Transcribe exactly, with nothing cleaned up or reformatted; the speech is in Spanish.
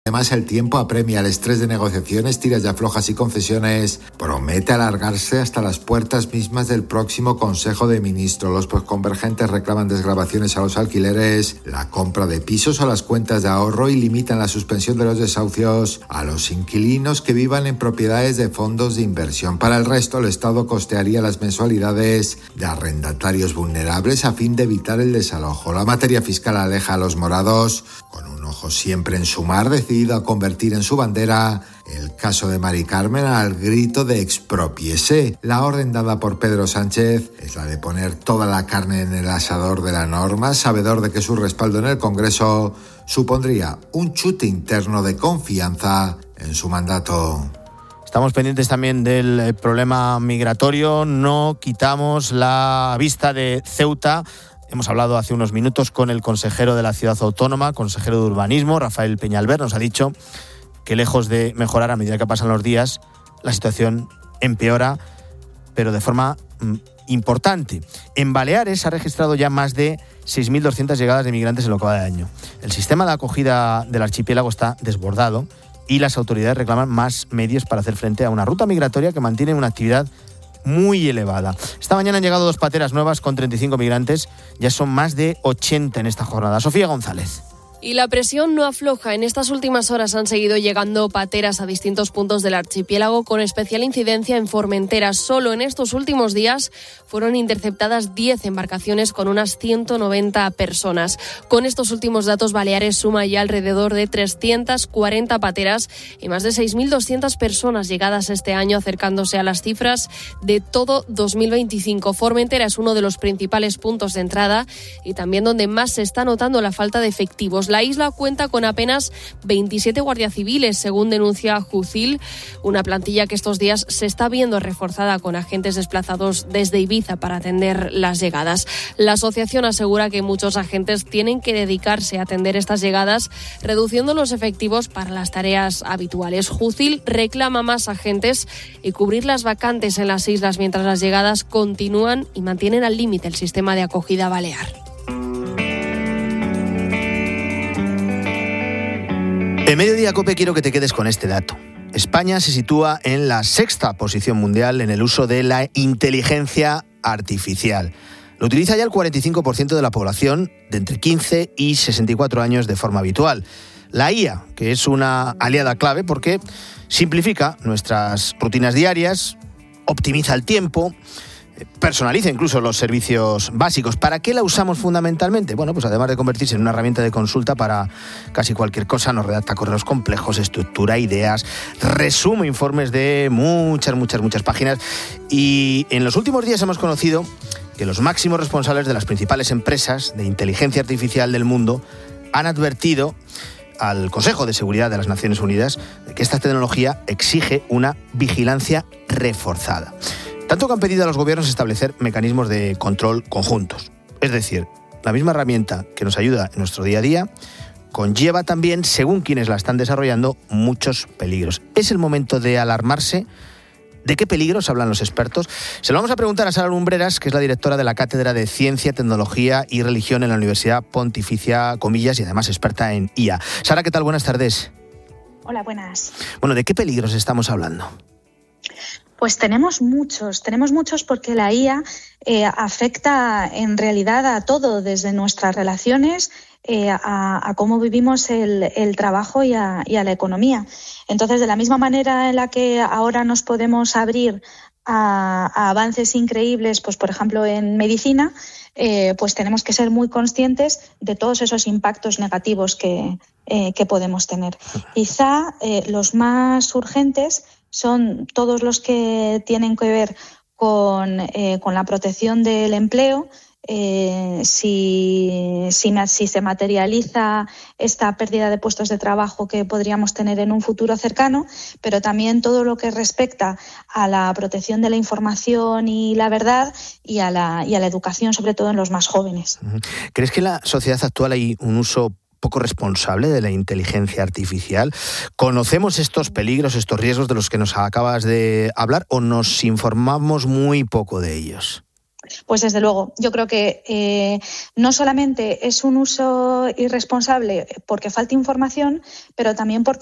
Además, el tiempo apremia el estrés de negociaciones, tiras y aflojas y concesiones. Promete alargarse hasta las puertas mismas del próximo Consejo de Ministros. Los posconvergentes reclaman desgravaciones a los alquileres, la compra de pisos o las cuentas de ahorro y limitan la suspensión de los desahucios a los inquilinos que vivan en propiedades de fondos de inversión. Para el resto, el Estado costearía las mensualidades de arrendatarios vulnerables a fin de evitar el desalojo. La materia fiscal aleja a los morados, con un ojo siempre en su mar, decidido a convertir en su bandera el caso de Mari Carmen al grito de expropiese. La orden dada por Pedro Sánchez es la de poner toda la carne en el asador de la norma, sabedor de que su respaldo en el Congreso supondría un chute interno de confianza en su mandato. Estamos pendientes también del problema migratorio, no quitamos la vista de Ceuta. Hemos hablado hace unos minutos con el consejero de la ciudad autónoma, consejero de urbanismo, Rafael Peñalver. Nos ha dicho que lejos de mejorar a medida que pasan los días, la situación empeora, pero de forma mm, importante. En Baleares se ha registrado ya más de seis mil doscientas llegadas de migrantes en lo que va de año. El sistema de acogida del archipiélago está desbordado y las autoridades reclaman más medios para hacer frente a una ruta migratoria que mantiene una actividad muy elevada. Esta mañana han llegado dos pateras nuevas con treinta y cinco migrantes. Ya son más de ochenta en esta jornada. Sofía González. Y la presión no afloja. En estas últimas horas han seguido llegando pateras a distintos puntos del archipiélago, con especial incidencia en Formentera. Solo en estos últimos días fueron interceptadas diez embarcaciones con unas ciento noventa personas. Con estos últimos datos, Baleares suma ya alrededor de trescientas cuarenta pateras y más de seis mil doscientas personas llegadas este año, acercándose a las cifras de todo dos mil veinticinco. Formentera es uno de los principales puntos de entrada y también donde más se está notando la falta de efectivos. La isla cuenta con apenas veintisiete guardias civiles, según denuncia Jucil, una plantilla que estos días se está viendo reforzada con agentes desplazados desde Ibiza para atender las llegadas. La asociación asegura que muchos agentes tienen que dedicarse a atender estas llegadas, reduciendo los efectivos para las tareas habituales. Jucil reclama más agentes y cubrir las vacantes en las islas mientras las llegadas continúan y mantienen al límite el sistema de acogida balear. En Mediodía Cope quiero que te quedes con este dato. España se sitúa en la sexta posición mundial en el uso de la inteligencia artificial. Lo utiliza ya el cuarenta y cinco por ciento de la población de entre quince y sesenta y cuatro años de forma habitual. La I A, que es una aliada clave porque simplifica nuestras rutinas diarias, optimiza el tiempo, personaliza incluso los servicios básicos. ¿Para qué la usamos fundamentalmente? Bueno, pues además de convertirse en una herramienta de consulta para casi cualquier cosa, nos redacta correos complejos, estructura ideas, resume informes de muchas, muchas, muchas páginas. Y en los últimos días hemos conocido que los máximos responsables de las principales empresas de inteligencia artificial del mundo han advertido al Consejo de Seguridad de las Naciones Unidas de que esta tecnología exige una vigilancia reforzada. Tanto que han pedido a los gobiernos establecer mecanismos de control conjuntos. Es decir, la misma herramienta que nos ayuda en nuestro día a día conlleva también, según quienes la están desarrollando, muchos peligros. ¿Es el momento de alarmarse? ¿De qué peligros hablan los expertos? Se lo vamos a preguntar a Sara Lumbreras, que es la directora de la Cátedra de Ciencia, Tecnología y Religión en la Universidad Pontificia Comillas y además experta en I A. Sara, ¿qué tal? Buenas tardes. Hola, buenas. Bueno, ¿de qué peligros estamos hablando? Pues tenemos muchos, tenemos muchos porque la I A eh, afecta en realidad a todo, desde nuestras relaciones eh, a, a cómo vivimos el, el trabajo y a, y a la economía. Entonces, de la misma manera en la que ahora nos podemos abrir a, a avances increíbles, pues por ejemplo en medicina, eh, pues tenemos que ser muy conscientes de todos esos impactos negativos que, eh, que podemos tener. Quizá eh, los más urgentes son todos los que tienen que ver con, eh, con la protección del empleo. Eh, si, si, si se materializa esta pérdida de puestos de trabajo que podríamos tener en un futuro cercano, pero también todo lo que respecta a la protección de la información y la verdad y a la, y a la educación, sobre todo en los más jóvenes. ¿Crees que en la sociedad actual hay un uso poco responsable de la inteligencia artificial? ¿Conocemos estos peligros, estos riesgos de los que nos acabas de hablar o nos informamos muy poco de ellos? Pues desde luego, yo creo que eh, no solamente es un uso irresponsable porque falta información, pero también porque